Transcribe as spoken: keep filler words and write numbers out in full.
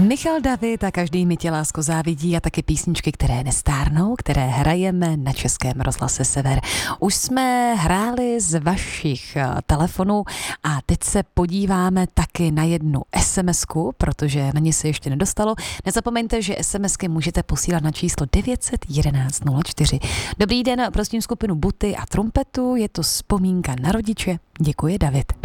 Michal David a Každý mi tě, lásko, závidí a taky písničky, které nestárnou, které hrajeme na Českém rozhlase Sever. Už jsme hráli z vašich telefonů a teď se podíváme taky na jednu SMSku, protože na ně se ještě nedostalo. Nezapomeňte, že SMSky můžete posílat na číslo devět set jedenáct nula čtyři. Dobrý den, prosím skupinu Buty a trumpetu, je to vzpomínka na rodiče. Děkuji, David.